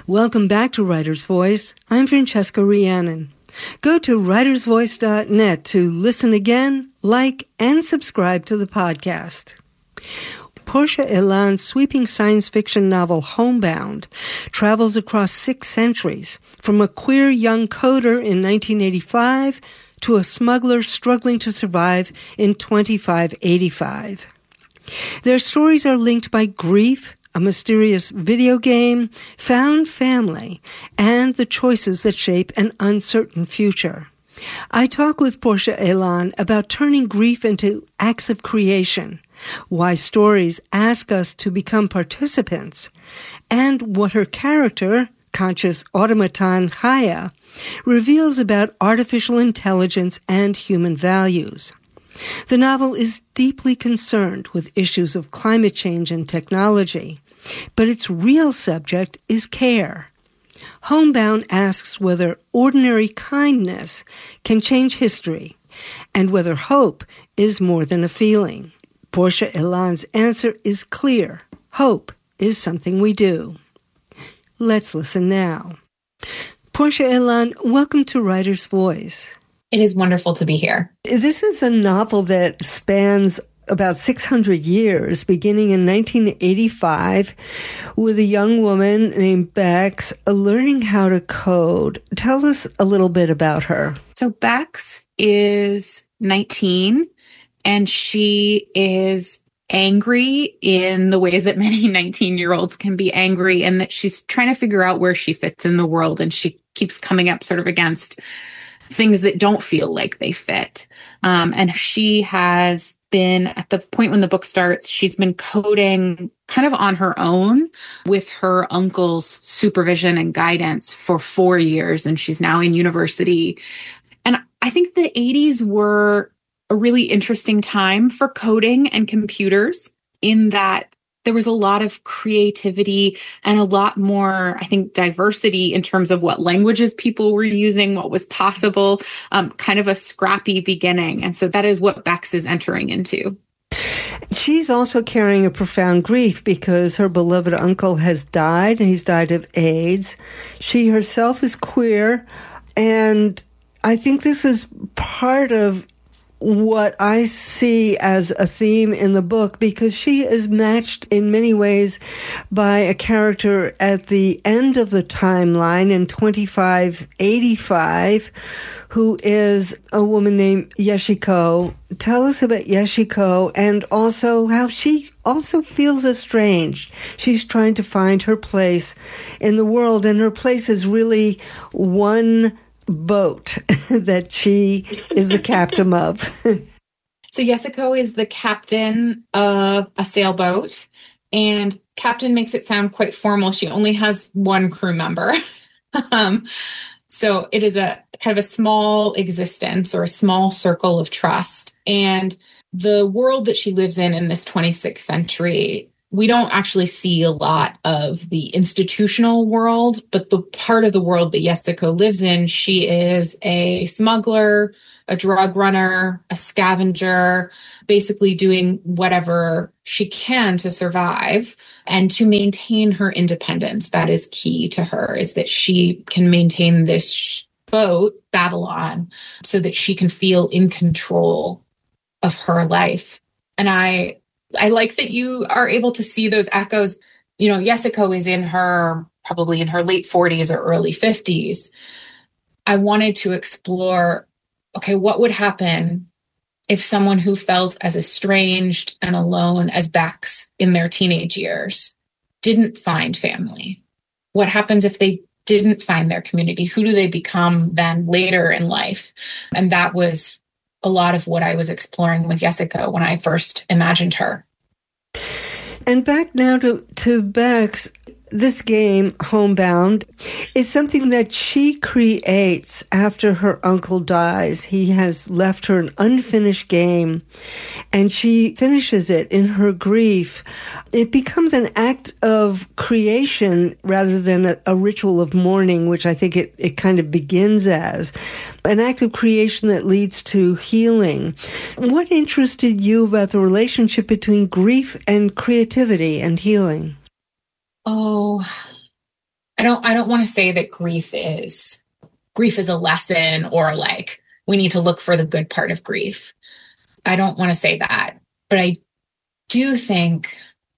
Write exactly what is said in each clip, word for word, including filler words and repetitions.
Welcome back to Writer's Voice. I'm Francesca Rhiannon. Go to writers voice dot net to listen again, like, and subscribe to the podcast. Portia Elan's sweeping science fiction novel Homebound travels across six centuries, from a queer young coder in nineteen eighty-five to a smuggler struggling to survive in twenty-five eighty-five. Their stories are linked by grief, a mysterious video game, found family, and the choices that shape an uncertain future. I talk with Portia Elan about turning grief into acts of creation, why stories ask us to become participants, and what her character, conscious automaton Chaya, reveals about artificial intelligence and human values. The novel is deeply concerned with issues of climate change and technology, but its real subject is care. Homebound asks whether ordinary kindness can change history, and whether hope is more than a feeling. Portia Elan's answer is clear. Hope is something we do. Let's listen now. Portia Elan, welcome to Writer's Voice. It is wonderful to be here. This is a novel that spans about six hundred years, beginning in nineteen eighty-five, with a young woman named Bex learning how to code. Tell us a little bit about her. So Bex is nineteen, and she is angry in the ways that many nineteen-year-olds can be angry, and that she's trying to figure out where she fits in the world, and she keeps coming up sort of against things that don't feel like they fit. Um, and she has been, at the point when the book starts, she's been coding kind of on her own with her uncle's supervision and guidance for four years, and she's now in university. And I think the eighties were a really interesting time for coding and computers, in that there was a lot of creativity and a lot more, I think, diversity in terms of what languages people were using, what was possible, um, kind of a scrappy beginning. And so that is what Bex is entering into. She's also carrying a profound grief because her beloved uncle has died, and he's died of AIDS. She herself is queer, and I think this is part of what I see as a theme in the book, because she is matched in many ways by a character at the end of the timeline in twenty-five eighty-five, who is a woman named Yeshiko. Tell us about Yeshiko, and also how she also feels estranged. She's trying to find her place in the world, and her place is really one boat that she is the captain of. So Yeshiko is the captain of a sailboat, and captain makes it sound quite formal. She only has one crew member. um, so it is a kind of a small existence, or a small circle of trust. And the world that she lives in in this twenty-sixth century, we don't actually see a lot of the institutional world, but the part of the world that Yeshiko lives in, she is a smuggler, a drug runner, a scavenger, basically doing whatever she can to survive and to maintain her independence. That is key to her, is that she can maintain this boat, Babylon, so that she can feel in control of her life. And I I like that you are able to see those echoes. You know, Yeshiko is in her, probably in her late forties or early fifties. I wanted to explore, okay, what would happen if someone who felt as estranged and alone as Bex in their teenage years didn't find family? What happens if they didn't find their community? Who do they become then later in life? And that was a lot of what I was exploring with Yeshiko when I first imagined her. And back now to, to Bex, this game, Homebound, is something that she creates after her uncle dies. He has left her an unfinished game, and she finishes it in her grief. It becomes an act of creation rather than a, a ritual of mourning, which I think it, it kind of begins as. An act of creation that leads to healing. What interested you about the relationship between grief and creativity and healing? Oh, I don't I don't want to say that grief is grief is a lesson, or like we need to look for the good part of grief. I don't want to say that. But I do think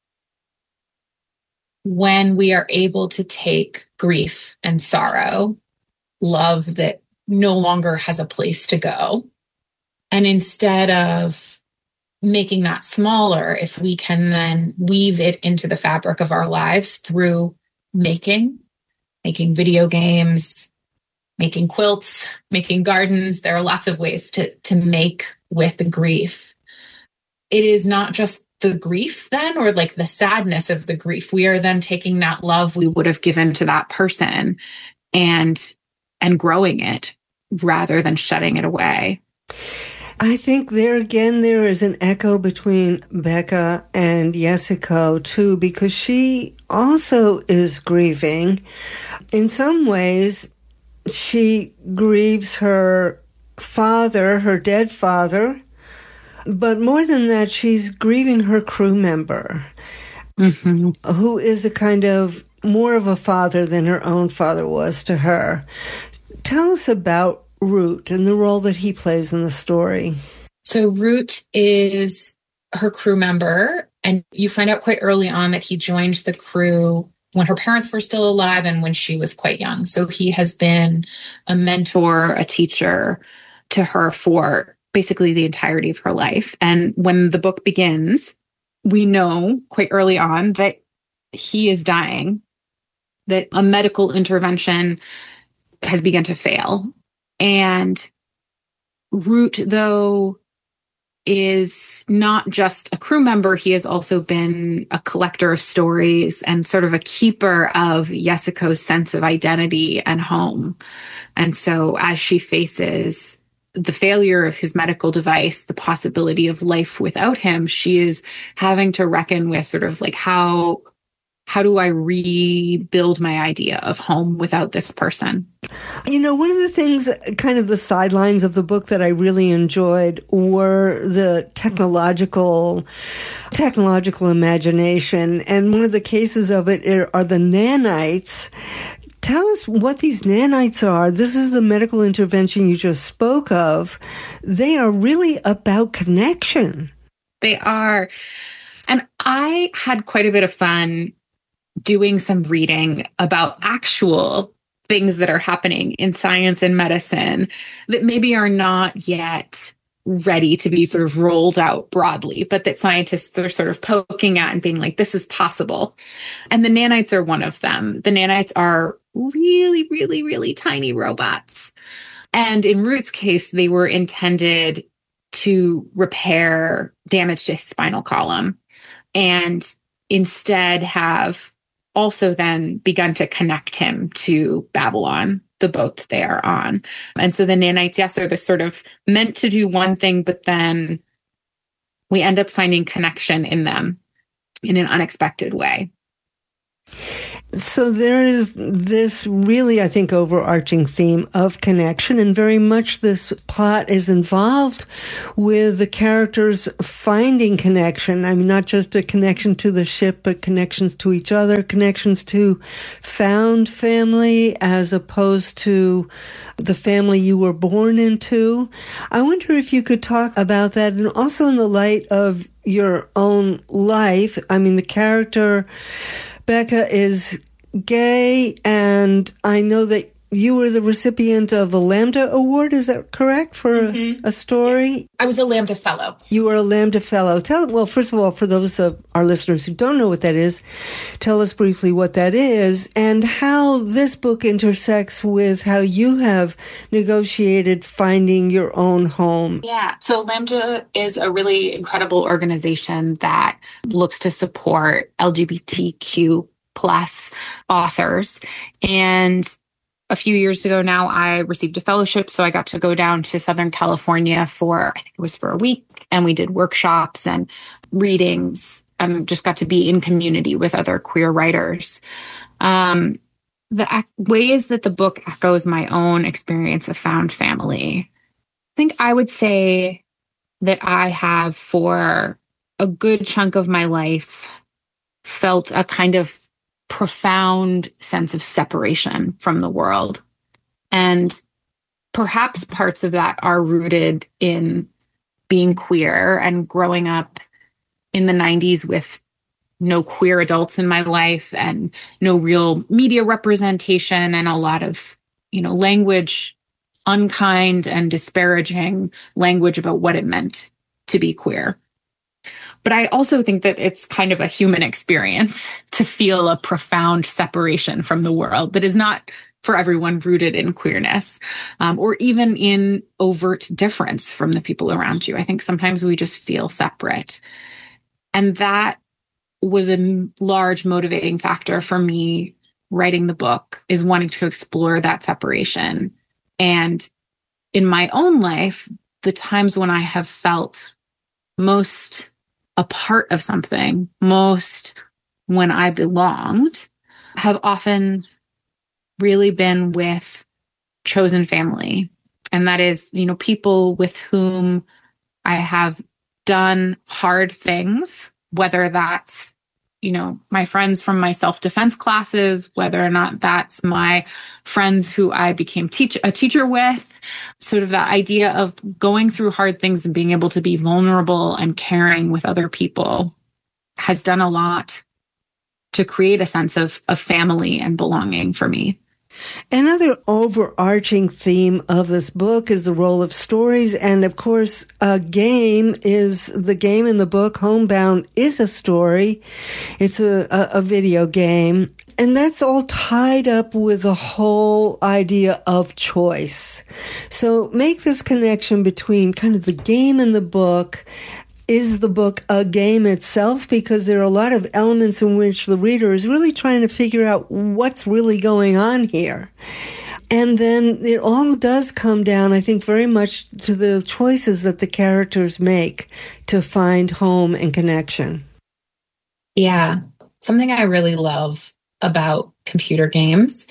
when we are able to take grief and sorrow, love that no longer has a place to go, and instead of making that smaller, if we can then weave it into the fabric of our lives through making, making video games, making quilts, making gardens. There are lots of ways to, to make with grief. It is not just the grief then, or like the sadness of the grief. We are then taking that love we would have given to that person and, and growing it rather than shutting it away. I think there again, there is an echo between Becca and Yasuko too, because she also is grieving. In some ways, she grieves her father, her dead father, but more than that, she's grieving her crew member, mm-hmm. who is a kind of more of a father than her own father was to her. Tell us about Root and the role that he plays in the story. So Root is her crew member, and you find out quite early on that he joined the crew when her parents were still alive and when she was quite young. So he has been a mentor, a teacher to her for basically the entirety of her life. And when the book begins, we know quite early on that he is dying, that a medical intervention has begun to fail. And Root, though, is not just a crew member. He has also been a collector of stories and sort of a keeper of Yasuko's sense of identity and home. And so as she faces the failure of his medical device, the possibility of life without him, she is having to reckon with sort of like how How do I rebuild my idea of home without this person? You know, one of the things, kind of the sidelines of the book that I really enjoyed were the technological, technological imagination. And one of the cases of it are the nanites. Tell us what these nanites are. This is the medical intervention you just spoke of. They are really about connection. They are. And I had quite a bit of fun doing some reading about actual things that are happening in science and medicine that maybe are not yet ready to be sort of rolled out broadly, but that scientists are sort of poking at and being like, this is possible. And the nanites are one of them. The nanites are really, really, really tiny robots. And in Root's case, they were intended to repair damage to his spinal column and instead have also then begun to connect him to Babylon, the boat that they are on. And so the nanites, yes, are this sort of meant to do one thing, but then we end up finding connection in them in an unexpected way. So there is this really, I think, overarching theme of connection, and very much this plot is involved with the characters finding connection. I mean, not just a connection to the ship, but connections to each other, connections to found family as opposed to the family you were born into. I wonder if you could talk about that, and also in the light of your own life. I mean, the character Becca is gay, and I know that you were the recipient of a Lambda Award. Is that correct for mm-hmm. a, a story? Yes. I was a Lambda Fellow. You were a Lambda Fellow. Tell well, first of all, for those of our listeners who don't know what that is, tell us briefly what that is and how this book intersects with how you have negotiated finding your own home. Yeah. So Lambda is a really incredible organization that looks to support L G B T Q plus authors. And a few years ago now, I received a fellowship. So I got to go down to Southern California for, I think it was for a week. And we did workshops and readings and just got to be in community with other queer writers. Um, the ac- ways that the book echoes my own experience of found family. I think I would say that I have, for a good chunk of my life, felt a kind of profound sense of separation from the world. And perhaps parts of that are rooted in being queer and growing up in the nineties with no queer adults in my life and no real media representation and a lot of, you know, language, unkind and disparaging language about what it meant to be queer. But I also think that it's kind of a human experience to feel a profound separation from the world that is not for everyone rooted in queerness, um, or even in overt difference from the people around you. I think sometimes we just feel separate. And that was a large motivating factor for me writing the book, is wanting to explore that separation. And in my own life, the times when I have felt most a part of something, most when I belonged, have often really been with chosen family. And that is, you know, people with whom I have done hard things, whether that's, you know, my friends from my self-defense classes, whether or not that's my friends who I became teach- a teacher with, sort of that idea of going through hard things and being able to be vulnerable and caring with other people has done a lot to create a sense of, of family and belonging for me. Another overarching theme of this book is the role of stories. And of course, a game is the game in the book. Homebound is a story. It's a, a, a video game. And that's all tied up with the whole idea of choice. So make this connection between kind of the game and the book. Is the book a game itself? Because there are a lot of elements in which the reader is really trying to figure out what's really going on here. And then it all does come down, I think, very much to the choices that the characters make to find home and connection. Yeah. Something I really love about computer games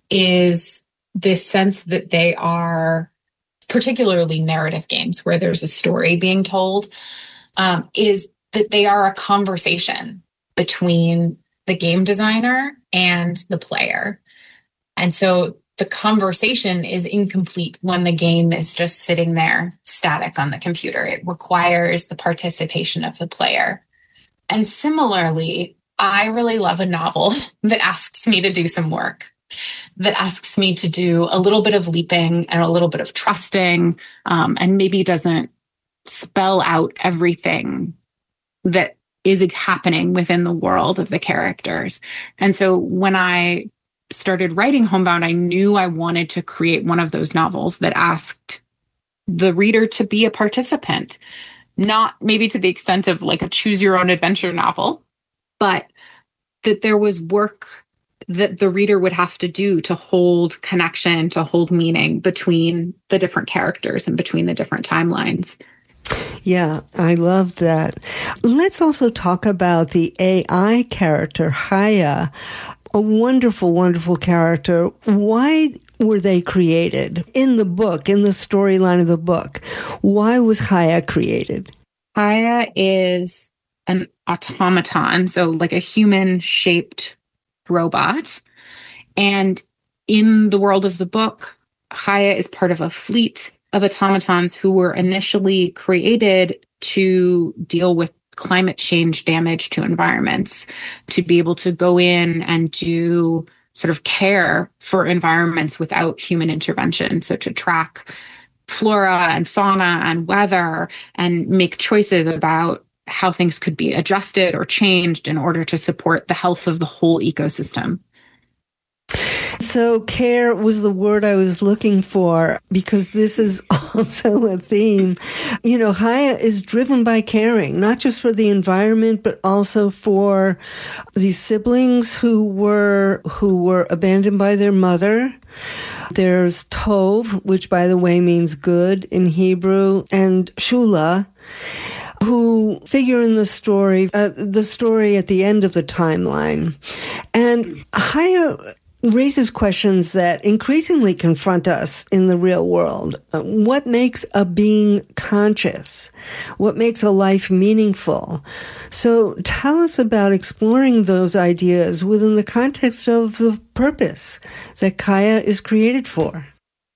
is this sense that they are, particularly narrative games where there's a story being told, Um, is that they are a conversation between the game designer and the player. And so the conversation is incomplete when the game is just sitting there static on the computer. It requires the participation of the player. And similarly, I really love a novel that asks me to do some work, that asks me to do a little bit of leaping and a little bit of trusting, um, and maybe doesn't spell out everything that is happening within the world of the characters. And so when I started writing Homebound, I knew I wanted to create one of those novels that asked the reader to be a participant, not maybe to the extent of like a choose your own adventure novel, but that there was work that the reader would have to do to hold connection, to hold meaning between the different characters and between the different timelines. Yeah, I love that. Let's also talk about the A I character, Haya, a wonderful, wonderful character. Why were they created in the book, in the storyline of the book? Why was Haya created? Haya is an automaton, so like a human-shaped robot. And in the world of the book, Haya is part of a fleet of automatons who were initially created to deal with climate change damage to environments, to be able to go in and do sort of care for environments without human intervention. So to track flora and fauna and weather and make choices about how things could be adjusted or changed in order to support the health of the whole ecosystem. So care was the word I was looking for, because this is also a theme. You know, Haya is driven by caring, not just for the environment, but also for these siblings who were who were abandoned by their mother. There's Tov, which, by the way, means good in Hebrew, and Shula, who figure in the story, uh, the story at the end of the timeline. And Haya, raises questions that increasingly confront us in the real world. What makes a being conscious? What makes a life meaningful? So tell us about exploring those ideas within the context of the purpose that Kaya is created for.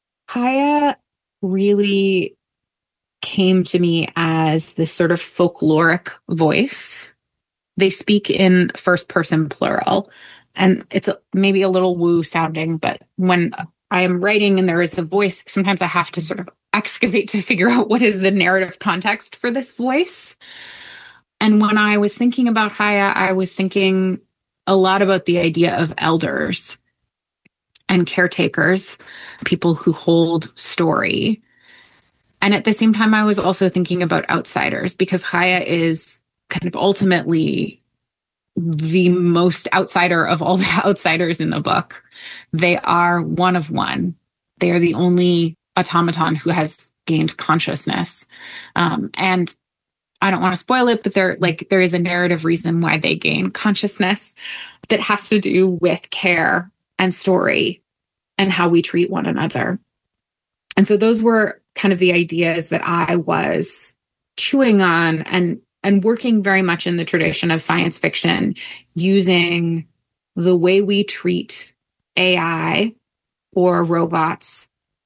Kaya really came to me as this sort of folkloric voice. They speak in first person plural, and it's a, maybe a little woo sounding, but when I am writing and there is a voice, sometimes I have to sort of excavate to figure out what is the narrative context for this voice. And when I was thinking about Kaya, I was thinking a lot about the idea of elders and caretakers, people who hold story. And at the same time, I was also thinking about outsiders, because Kaya is kind of ultimately the most outsider of all the outsiders in the book. They are one of one. They are the only automaton who has gained consciousness. Um, and I don't want to spoil it, but there, like, there is a narrative reason why they gain consciousness that has to do with care and story and how we treat one another. And so those were kind of the ideas that I was chewing on and and working very much in the tradition of science fiction, using the way we treat A I or robots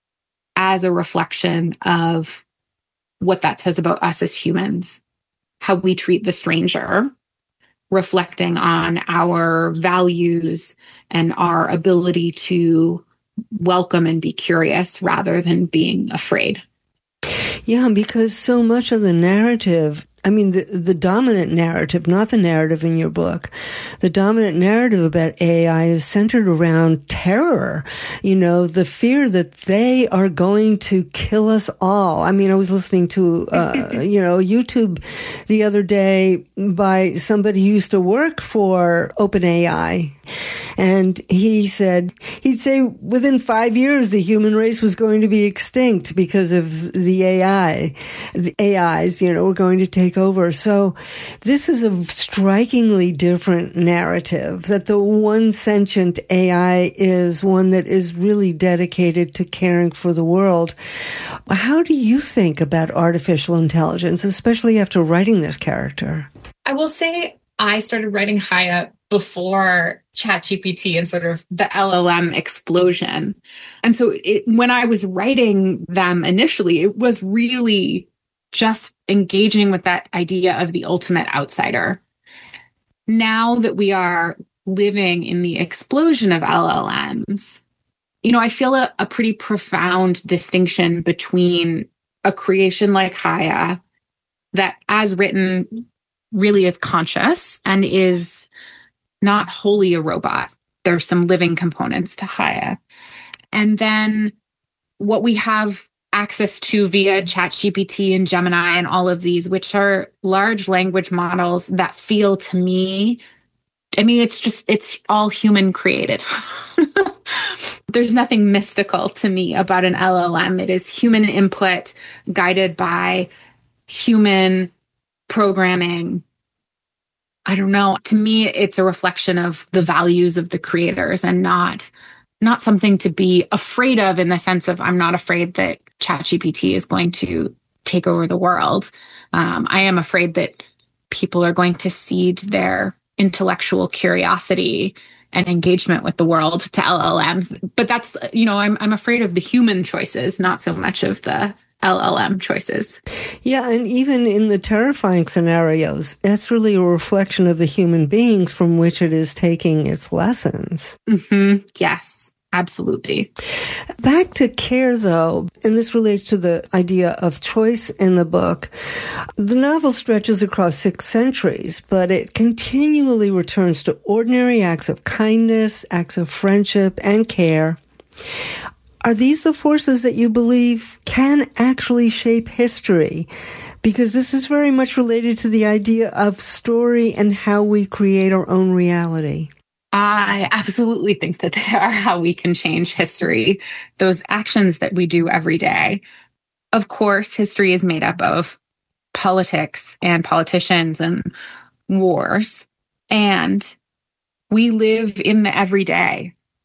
as a reflection of what that says about us as humans, how we treat the stranger, reflecting on our values and our ability to welcome and be curious rather than being afraid. Yeah, because so much of the narrative, I mean, the, the dominant narrative, not the narrative in your book, the dominant narrative about A I is centered around terror, you know, the fear that they are going to kill us all. I mean, I was listening to, uh, you know, YouTube the other day by somebody who used to work for OpenAI. And he said, he'd say within five years, the human race was going to be extinct because of the A I. The A Is, you know, were going to take over. So this is a strikingly different narrative, that the one sentient A I is one that is really dedicated to caring for the world. How do you think about artificial intelligence, especially after writing this character? I will say I started writing Kaya before ChatGPT and sort of the L L M explosion. And so it, when I was writing them initially, it was really just engaging with that idea of the ultimate outsider. Now that we are living in the explosion of L L Ms, you know, I feel a, a pretty profound distinction between a creation like Kaya that, as written, really is conscious and is not wholly a robot. There's some living components to Kaya. And then what we have access to via ChatGPT and Gemini and all of these, which are large language models that feel to me, I mean, it's just, it's all human created. There's nothing mystical to me about an L L M. It is human input guided by human programming. I don't know. To me, it's a reflection of the values of the creators and not not something to be afraid of, in the sense of I'm not afraid that ChatGPT is going to take over the world. Um, I am afraid that people are going to cede their intellectual curiosity and engagement with the world to L L Ms. But that's, you know, I'm I'm afraid of the human choices, not so much of the L L M choices. Yeah, and even in the terrifying scenarios, that's really a reflection of the human beings from which it is taking its lessons. Mm-hmm. Yes, absolutely. Back to care, though, and this relates to the idea of choice in the book. The novel stretches across six centuries, but it continually returns to ordinary acts of kindness, acts of friendship, and care. Are these the forces that you believe can actually shape history? Because this is very much related to the idea of story and how we create our own reality. I absolutely think that they are how we can change history, those actions that we do every day. Of course, history is made up of politics and politicians and wars, and we live in the everyday.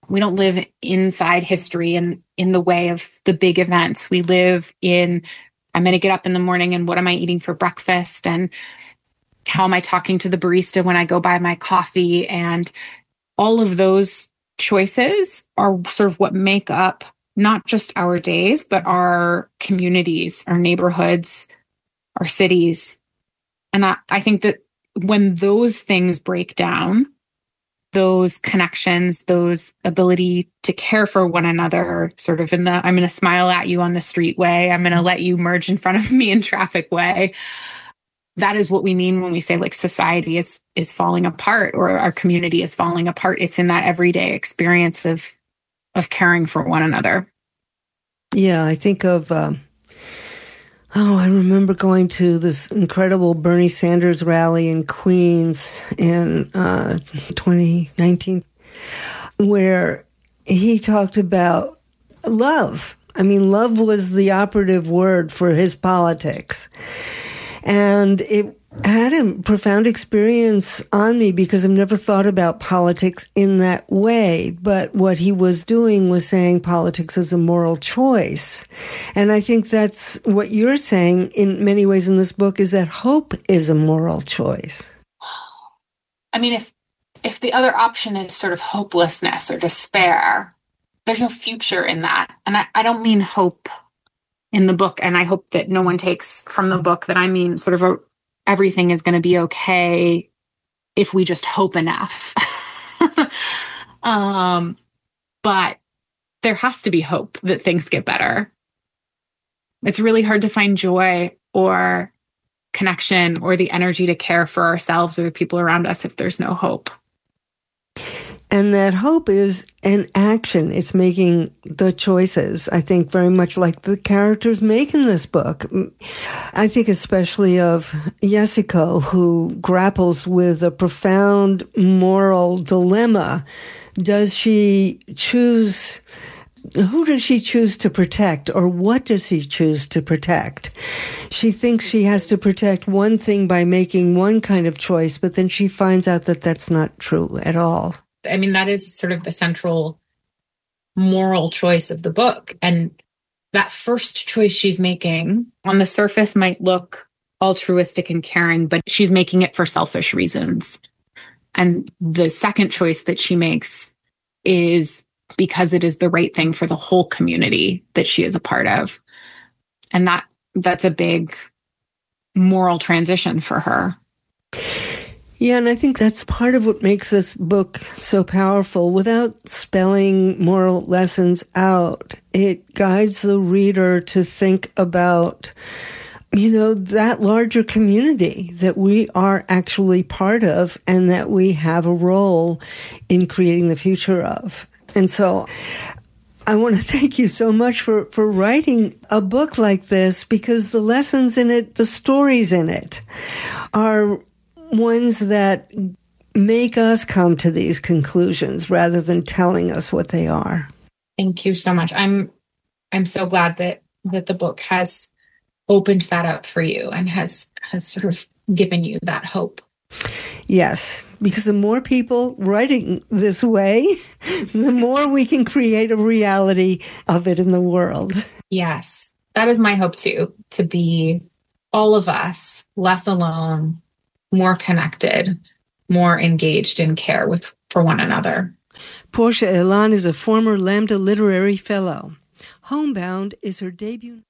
We don't live inside history and in the way of the big events. We live in, I'm going to get up in the morning and what am I eating for breakfast? And how am I talking to the barista when I go buy my coffee? And all of those choices are sort of what make up not just our days, but our communities, our neighborhoods, our cities. And I, I think that when those things break down, those connections, those ability to care for one another, sort of in the, I'm going to smile at you on the street way, I'm going to let you merge in front of me in traffic way. That is what we mean when we say like society is is falling apart or our community is falling apart. It's in that everyday experience of of caring for one another. Yeah, I think of, um, oh, I remember going to this incredible Bernie Sanders rally in Queens in uh, twenty nineteen, where he talked about love. I mean, love was the operative word for his politics. And it had a profound experience on me because I've never thought about politics in that way. But what he was doing was saying politics is a moral choice. And I think that's what you're saying in many ways in this book, is that hope is a moral choice. I mean, if if the other option is sort of hopelessness or despair, there's no future in that. And I, I don't mean hope in the book, and I hope that no one takes from the book that I mean sort of a, everything is going to be okay if we just hope enough. um, but there has to be hope that things get better. It's really hard to find joy or connection or the energy to care for ourselves or the people around us if there's no hope. And that hope is an action. It's making the choices, I think, very much like the characters make in this book. I think especially of Yasuko, who grapples with a profound moral dilemma. Does she choose, who does she choose to protect, or what does she choose to protect? She thinks she has to protect one thing by making one kind of choice, but then she finds out that that's not true at all. I mean, that is sort of the central moral choice of the book. And that first choice she's making on the surface might look altruistic and caring, but she's making it for selfish reasons. And the second choice that she makes is because it is the right thing for the whole community that she is a part of. And that that's a big moral transition for her. Yeah, and I think that's part of what makes this book so powerful. Without spelling moral lessons out, it guides the reader to think about, you know, that larger community that we are actually part of and that we have a role in creating the future of. And so I want to thank you so much for, for writing a book like this, because the lessons in it, the stories in it, are ones that make us come to these conclusions rather than telling us what they are. Thank you so much. I'm I'm so glad that that the book has opened that up for you and has has sort of given you that hope. Yes, because the more people writing this way, the more we can create a reality of it in the world. Yes, that is my hope too, to be all of us less alone, more connected, more engaged in care with for one another. Portia Elan is a former Lambda Literary Fellow. Homebound is her debut.